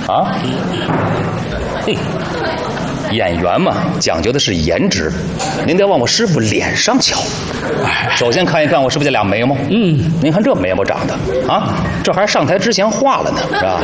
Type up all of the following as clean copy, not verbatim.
啊？嘿，演员嘛，讲究的是颜值，您得往我师傅脸上瞧。首先看一看我师傅这俩眉毛，您看这眉毛长的啊，这还上台之前画了呢，是吧？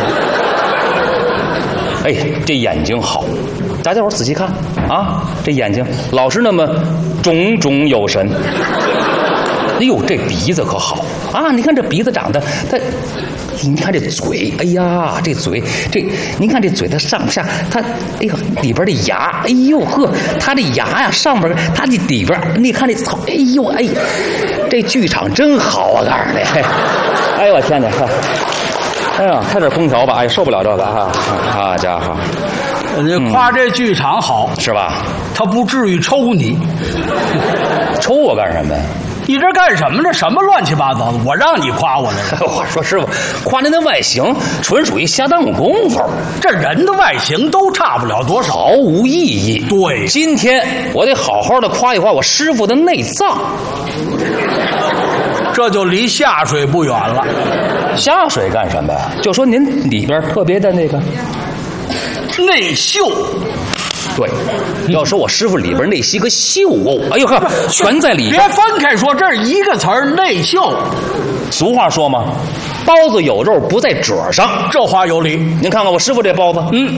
哎，这眼睛好，大家伙仔细看啊，这眼睛老是那么炯炯有神。哎呦，这鼻子可好啊！你看这鼻子长得，你看这嘴，哎呀，这嘴，您看这嘴，它上下，它，哎呦，里边的牙，哎呦呵，它这牙呀，上边它这里边，你看这草，哎呦哎，这剧场真好啊！告诉你，哎呦我天哪，哎呀，开点空调吧，哎，受不了这个啊！好家伙， 你夸这剧场好是吧？ 他不至于抽你， 抽我干什么呀？ 你这干什么呢？什么乱七八糟的？我让你夸我来了。 我说师傅，夸您的外形纯属于瞎耽误功夫。 这人的外形都差不了多少， 毫无意义。 对， 今天我得好好的夸一夸我师傅的内脏。 这就离下水不远了。 下水干什么呀？就说您里边特别的那个内秀。 对，要说我师傅里边那些个秀哦，哎呦呵，全在里边。 别分开说，这是一个词儿，内秀。 俗话说嘛，包子有肉不在褶上， 这话有理。 您看看我师傅这包子，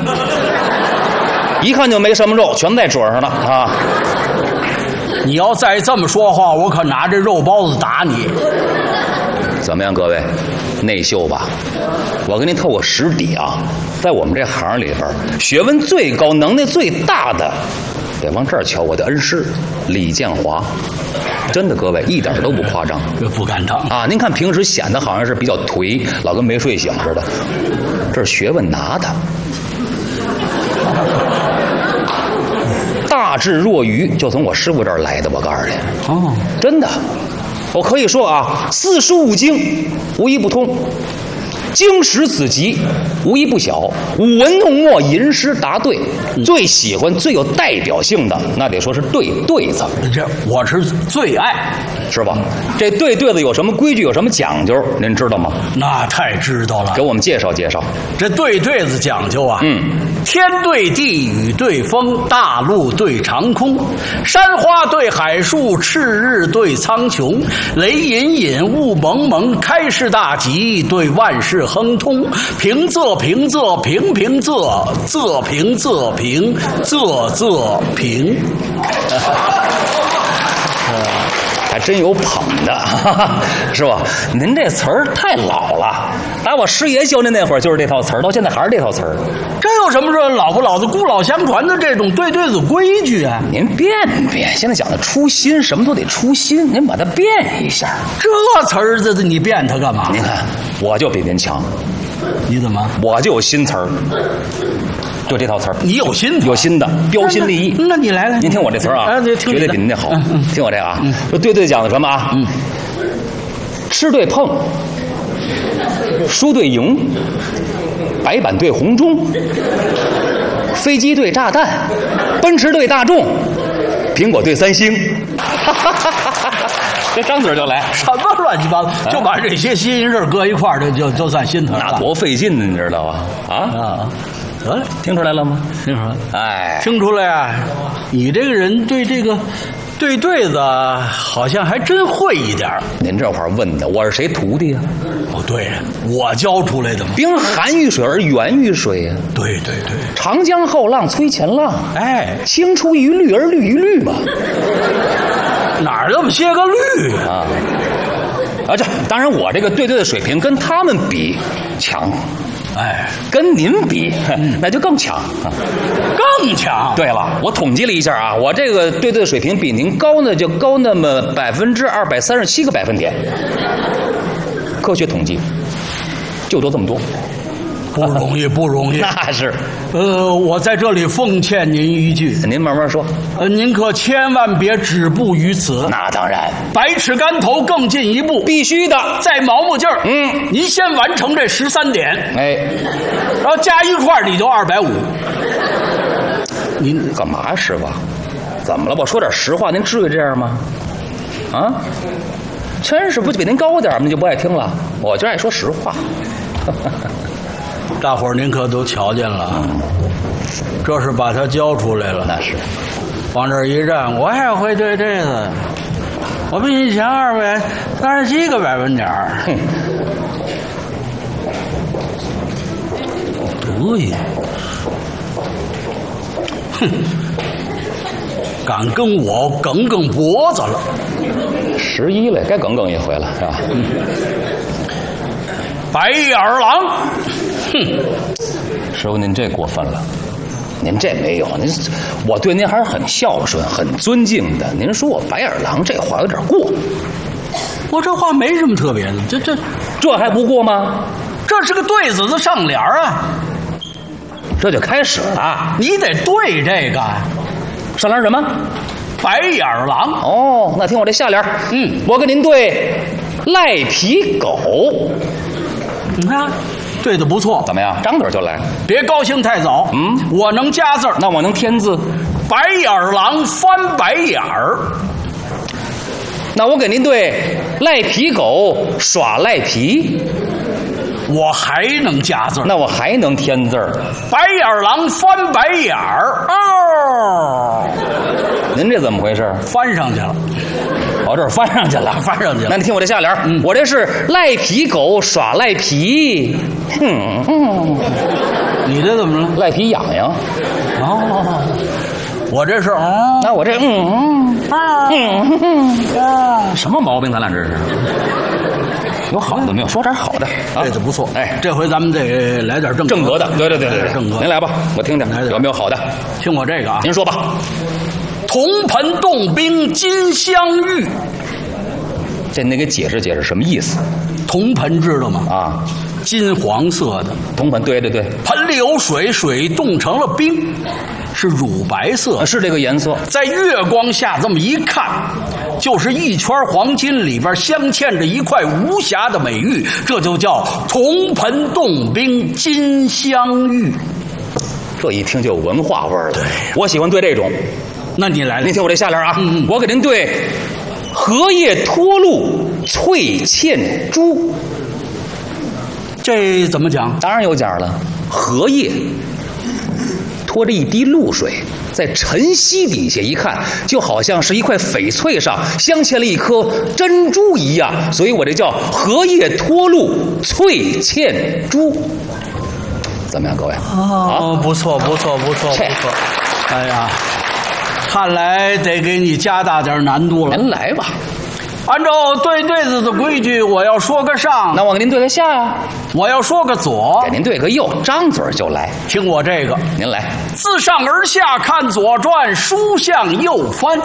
一看就没什么肉，全在褶上了啊。 你要再这么说话，我可拿这肉包子打你。 怎么样，各位，内秀吧？我给您透个实底啊，在我们这行里边，学问最高、能耐最大的，得往这儿瞧，我的恩师李建华。真的，各位一点都不夸张， 不敢当啊！您看平时显得好像是比较颓，老跟没睡醒似的，这是学问拿的。大智若愚就从我师傅这儿来的，我告诉你， 哦， 真的，我可以说啊，四书五经无一不通，经史子集无一不晓，舞文弄墨吟诗答对，最喜欢最有代表性的，那得说是对子。 这我是最爱， 是吧？这对子有什么规矩，有什么讲究，您知道吗？ 那太知道了， 给我们介绍介绍。 这对子讲究啊，天对地，雨对风，大陆对长空，山花对海树，赤日对苍穹，雷隐隐，雾蒙蒙，开市大吉，对万事亨通，平仄平仄平平仄，仄平仄平，仄平。 还真有捧的，是吧？您这词儿太老了，打我师爷教您那会儿就是这套词儿，到现在还是这套词儿。 这有什么说老不老的、古老相传的这种对子规矩啊？ 您变，现在讲的初心，什么都得初心，您把它变一下。 这词儿子你变它干嘛？ 您看，我就比您强。 你怎么？ 我就有新词儿。就这套词儿， 你有新的，标新立异。 那你来， 您听我这词儿啊，绝对比您那好。听我这个啊，说对讲的什么啊？吃对碰，输对赢，白板对红中，飞机对炸弹，奔驰对大众，苹果对三星。这张嘴就来， 什么乱七八糟，就把这些新鲜事搁一块儿，就算新词了。 那多费劲呢，你知道吧？啊。得了，听出来了吗？ 听出来， 哎， 听出来啊！你这个人对这个对子好像还真会一点。 您这话问的，我是谁徒弟呀？ 哦，对，我教出来的嘛。 冰寒于水而源于水呀。对，长江后浪推前浪， 哎， 青出于绿而绿于绿嘛。 哪儿那么些个绿啊？这当然，我这个对的水平跟他们比强。哎，跟您比，那就更强， 更强。 对了，我统计了一下啊，我这个对的水平比您高呢，就高那么237个百分点。科学统计，就多这么多， 不容易，不容易。 那是， 我在这里奉劝您一句， 您慢慢说。 您可千万别止步于此。 那当然， 百尺竿头更进一步， 必须的。 再毛毛劲儿，您先完成这13点， 哎， 然后加一块你就250。 您干嘛呀，师傅？怎么了？我说点实话，您至于这样吗？啊，真是不就比您高点儿，您就不爱听了？我就爱说实话。 大伙儿您可都瞧见了，这是把他教出来了。 那是， 往这儿一站，我也会对这个，我比你强237个百分点。 哼， 得意，哼，敢跟我梗脖子了。 11了，该耿一回了，是吧？ 白眼狼，哼！ 师傅，您这过分了，您这没有，我对您还是很孝顺、很尊敬的。您说我白眼狼这话有点过， 我这话没什么特别的， 这还不过吗？ 这是个对子的上联啊， 这就开始了， 你得对这个上联什么？ 白眼狼。 哦，那听我这下联。我跟您对赖皮狗。 你看，对的不错， 怎么样？张嘴就来， 别高兴太早。我能加字儿， 那我能添字。 白眼狼翻白眼儿。 那我给您对赖皮狗耍赖皮。 我还能加字儿， 那我还能添字儿。 白眼狼翻白眼儿。哦， 您这怎么回事？ 翻上去了。 我这儿翻上去了， 翻上去了。 那你听我这下联，我这是赖皮狗耍赖皮。 你这怎么了？ 赖皮痒痒。 哦，我这是那我这什么毛病？咱俩这是有好的没有？说点好的。 这就不错。 哎， 这回咱们得来点正格的。对， 正格。 您来吧，我听听有没有好的。 听我这个啊， 您说吧。 铜盆冻冰金镶玉， 这您给解释解释什么意思？ 铜盆知道吗？ 啊， 金黄色的铜盆，对， 盆里有水，水冻成了冰，是乳白色， 是这个颜色。 在月光下这么一看，就是一圈黄金里边镶嵌着一块无瑕的美玉，这就叫铜盆冻冰金镶玉。 这一听就有文化味儿了。我喜欢对这种。 那你来， 您听我这下联啊，我给您对荷叶脱露翠嵌珠。 这怎么讲？ 当然有讲了。荷叶拖着一滴露水，在晨曦底下一看，就好像是一块翡翠上镶嵌了一颗珍珠一样，所以我这叫荷叶脱露翠嵌珠。怎么样，各位？ 不错。哎呀，看来得给你加大点难度了。 您来吧。 按照对子的规矩，我要说个上， 那我给您对个下呀。 我要说个左， 给您对个右，张嘴就来。 听我这个， 您来。 自上而下看《左传》，书向右翻。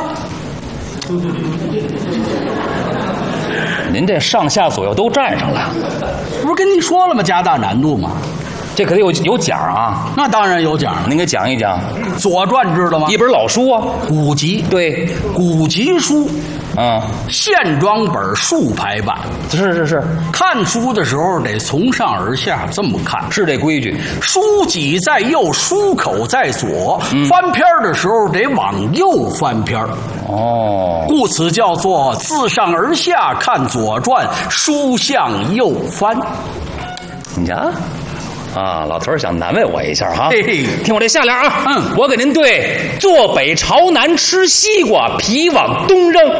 您这上下左右都占上了， 不是跟你说了吗？加大难度吗？ 这可得有奖啊！ 那当然有奖， 您给讲一讲。 《左传》知道吗？ 一本老书啊， 古籍。 对， 古籍书。 线装本竖排版。 是。 看书的时候得从上而下这么看， 是这规矩。 书脊在右，书口在左。翻篇的时候得往右翻篇。 哦， 故此叫做自上而下看《左传》，书向右翻。 你瞧。老头儿想难为我一下哈，听我这下联啊，我给您对坐北朝南吃西瓜，皮往东扔。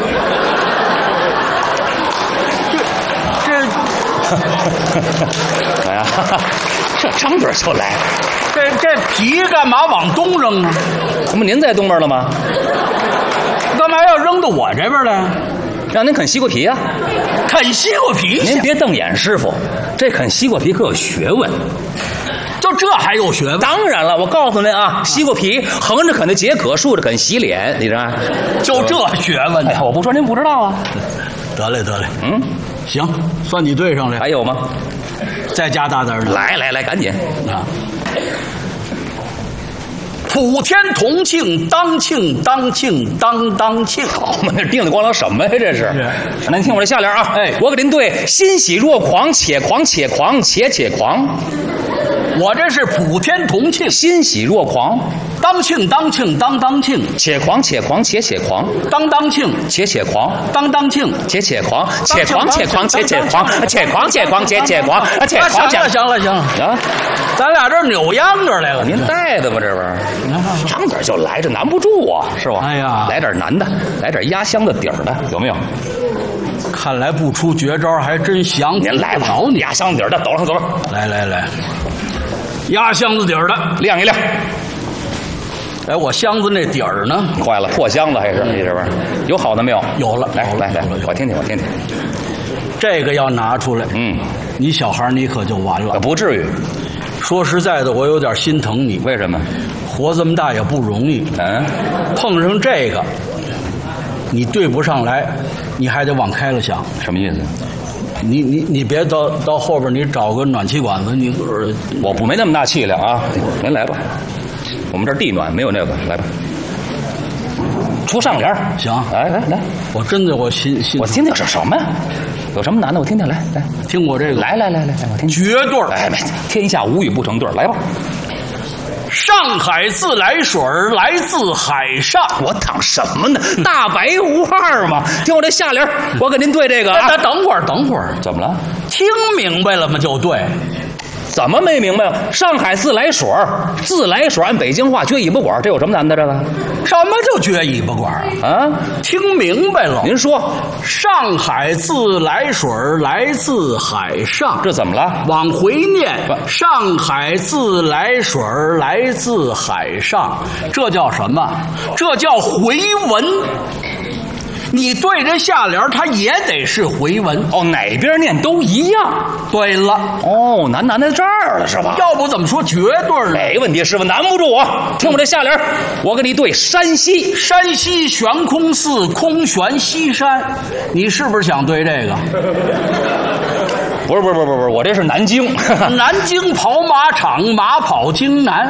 哎呀，这张嘴就来， 这皮干嘛往东扔啊？ 怎么您在东边了吗？ 干嘛要扔到我这边来？ 让您啃西瓜皮啊！ 啃西瓜皮？ 您别瞪眼，师傅，这啃西瓜皮可有学问。 就这还有学问？ 当然了，我告诉您啊，西瓜皮横着啃的解渴，竖着啃洗脸，你知道？ 就这学问？ 哎呀，我不说您不知道啊。 得嘞，行，算你对上了。 还有吗？ 再加大点呢。 来，赶紧啊！ 普天同庆，当庆，当庆。 好嘛，那叮里咣啷什么呀？这是。那您听我这下联啊，我给您对欣喜若狂，且狂。 我这是普天同庆， 欣喜若狂， 当庆当庆当当庆， 且狂且狂且且狂， 当当庆且且狂， 当当庆， 且且狂，且狂且狂且且狂，且狂且狂且且狂，且狂且行了啊！咱俩这扭秧歌来了， 您带的吧这玩意儿？上点就来，这难不住啊，是吧？ 哎呀， 来点难的，来点压箱子底儿的，有没有？ 看来不出绝招还真降您来吧， 好你压箱子底儿的，走上走上， 来，压箱子底儿的， 亮一亮。 哎，我箱子那底儿呢？ 坏了，破箱子还是你这玩意儿？有好的没有？ 有了， 来，我听听。 这个要拿出来，你小孩你可就完了。 不至于。 说实在的，我有点心疼你。 为什么？ 活这么大也不容易。碰上这个，你对不上来，你还得往开了想。 什么意思？ 你别到后边你找个暖气管子，你我没那么大气量啊！您来吧，我们这儿地暖没有那个，来吧。出上联行， 来， 我真的我心， 我听听是什么呀？有什么难的？我听听，来， 听我这个， 来，我听绝对儿， 哎，天下无语不成对儿，来吧。 上海自来水来自海上， 我躺什么呢？大白无二嘛。听我这下联，我给您对这个啊。 等会儿， 怎么了？ 听明白了吗？就对。 怎么没明白了？上海自来水，自来水按北京话撅尾巴管，这有什么难的？这个什么就撅尾巴管啊？听明白了？ 您说， 上海自来水来自海上， 这怎么了？ 往回念，上海自来水来自海上，这叫什么？这叫回文。你对着下联，它也得是回文哦，哪边念都一样。 对了， 哦，难在这儿了是吧？ 要不怎么说绝对呢？ 没问题，师傅难不住我。听我这下联，我给你对山西。 山西悬空寺空悬西山，你是不是想对这个？ 不是，我这是南京。 南京跑马场，马跑京南。